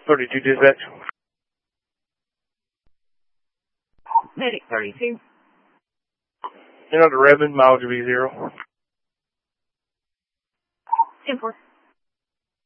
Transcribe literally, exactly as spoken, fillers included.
thirty-two dispatch. Medic thirty-two. You're under Redmond, mileage will be zero. ten four.